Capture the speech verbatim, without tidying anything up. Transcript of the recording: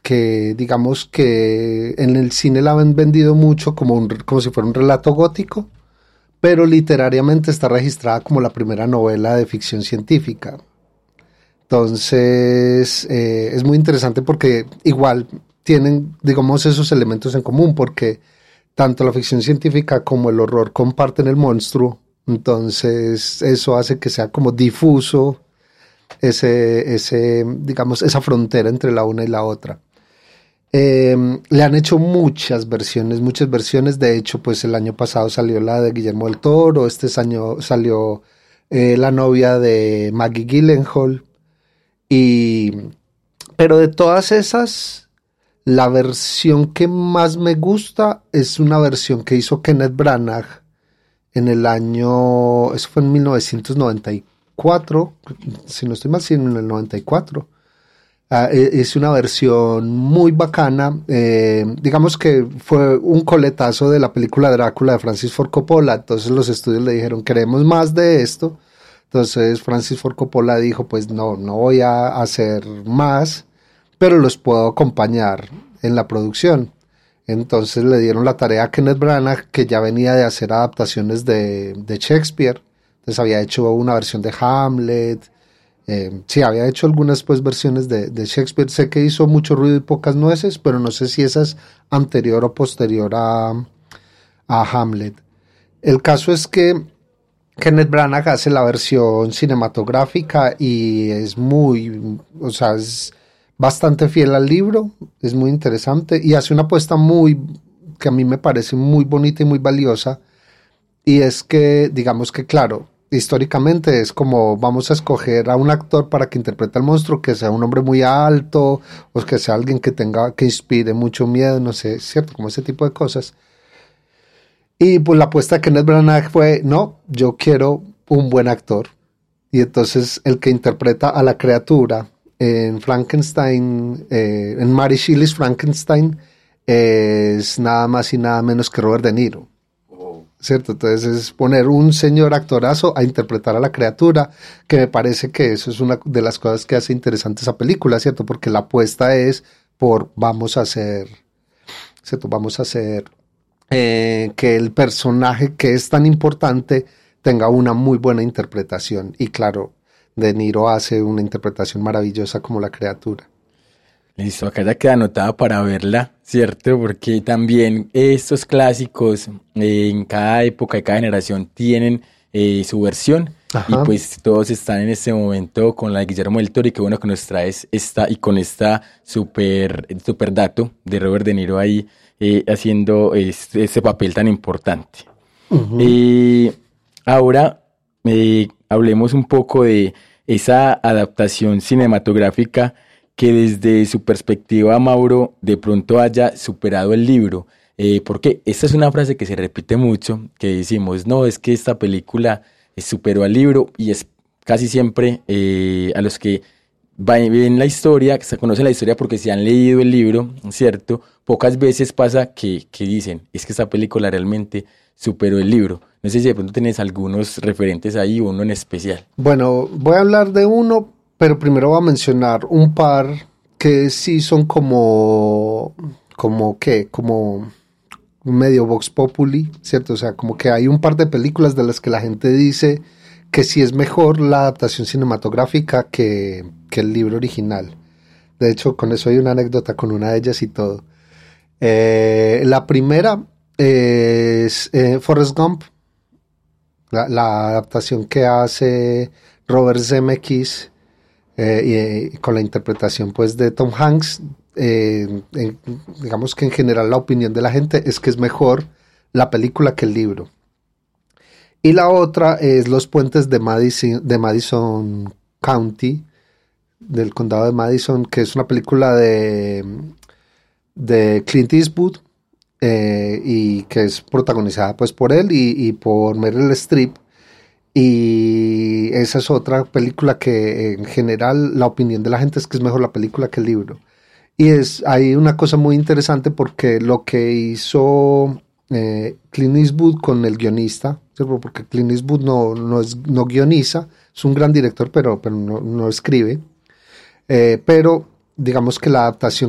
que digamos que en el cine la han vendido mucho como, un, como si fuera un relato gótico, pero literariamente está registrada como la primera novela de ficción científica. Entonces eh, es muy interesante porque igual tienen, digamos, esos elementos en común, porque tanto la ficción científica como el horror comparten el monstruo. Entonces eso hace que sea como difuso ese, ese, digamos, esa frontera entre la una y la otra. Eh, le han hecho muchas versiones, muchas versiones. De hecho, pues el año pasado salió la de Guillermo del Toro, este año salió eh, la novia de Maggie Gyllenhaal. Y, pero de todas esas, la versión que más me gusta es una versión que hizo Kenneth Branagh en el año, eso fue en mil novecientos noventa y cuatro, si no estoy mal, sí, en el noventa y cuatro. Uh, es una versión muy bacana, eh, digamos que fue un coletazo de la película Drácula de Francis Ford Coppola. Entonces los estudios le dijeron, queremos más de esto. Entonces Francis Ford Coppola dijo, pues no, no voy a hacer más, pero los puedo acompañar en la producción. Entonces le dieron la tarea a Kenneth Branagh, que ya venía de hacer adaptaciones de, de Shakespeare. Entonces había hecho una versión de Hamlet, eh, sí, había hecho algunas pues versiones de, de Shakespeare. Sé que hizo mucho ruido y pocas nueces, pero no sé si esa es anterior o posterior a, a Hamlet. El caso es que Kenneth Branagh hace la versión cinematográfica y es muy, o sea, es bastante fiel al libro, es muy interesante y hace una apuesta muy, que a mí me parece muy bonita y muy valiosa, y es que, digamos que claro, históricamente es como vamos a escoger a un actor para que interprete al monstruo, que sea un hombre muy alto, o que sea alguien que tenga, que inspire mucho miedo, no sé, cierto, como ese tipo de cosas. Y pues la apuesta de Kenneth Branagh fue, no, yo quiero un buen actor. Y entonces el que interpreta a la criatura en Frankenstein, eh, en Mary Shelley's Frankenstein, eh, es nada más y nada menos que Robert De Niro. Oh. ¿Cierto? Entonces es poner un señor actorazo a interpretar a la criatura, que me parece que eso es una de las cosas que hace interesante esa película, ¿cierto? Porque la apuesta es por vamos a hacer, ¿cierto? Vamos a hacer Eh, que el personaje que es tan importante tenga una muy buena interpretación. Y claro, De Niro hace una interpretación maravillosa como la criatura. Listo, acá ya queda anotada para verla, ¿cierto? Porque también estos clásicos eh, en cada época y cada generación tienen eh, su versión. Ajá. Y pues todos están en este momento con la de Guillermo del Toro, y qué bueno que nos traes esta, y con esta super, super dato de Robert De Niro ahí eh, haciendo este, este papel tan importante. Uh-huh. Eh, ahora eh, hablemos un poco de esa adaptación cinematográfica que desde su perspectiva, Mauro, de pronto haya superado el libro. Eh, porque esta es una frase que se repite mucho, que decimos, no, es que esta película superó al libro, y es casi siempre eh, a los que ven la historia, que se conocen la historia porque se han leído el libro, ¿cierto? Pocas veces pasa que, que dicen, es que esta película realmente superó el libro. No sé si de pronto tienes algunos referentes ahí, uno en especial. Bueno, voy a hablar de uno, pero primero voy a mencionar un par que sí son como, como ¿qué? Como medio vox populi, ¿cierto? O sea, como que hay un par de películas de las que la gente dice que sí es mejor la adaptación cinematográfica que, que el libro original. De hecho, con eso hay una anécdota con una de ellas y todo. Eh, la primera es eh, Forrest Gump, la, la adaptación que hace Robert Zemeckis eh, y, con la interpretación pues de Tom Hanks. Eh, en, digamos que en general la opinión de la gente es que es mejor la película que el libro. Y la otra es Los puentes de Madison, de Madison County, del condado de Madison, que es una película de, de Clint Eastwood eh, y que es protagonizada pues por él y, y por Meryl Streep. Y esa es otra película que en general la opinión de la gente es que es mejor la película que el libro. Y es, hay una cosa muy interesante porque lo que hizo eh, Clint Eastwood con el guionista, ¿cierto? Porque Clint Eastwood no, no, es, no guioniza, es un gran director, pero, pero no, no escribe. Eh, pero digamos que la adaptación